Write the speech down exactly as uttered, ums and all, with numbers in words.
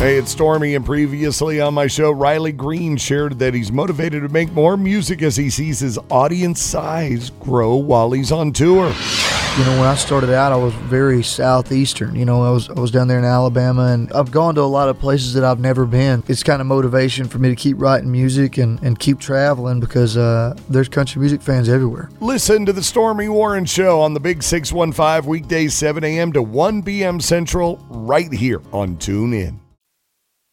Hey, it's Stormy, and previously on my show, Riley Green shared that he's motivated to make more music as he sees his audience size grow while he's on tour. You know, when I started out, I was very southeastern. You know, I was I was down there in Alabama, and I've gone to a lot of places that I've never been. It's kind of motivation for me to keep writing music and, and keep traveling because uh, there's country music fans everywhere. Listen to the Stormy Warren Show on the Big six one five, weekdays seven a.m. to one p.m. Central, right here on TuneIn.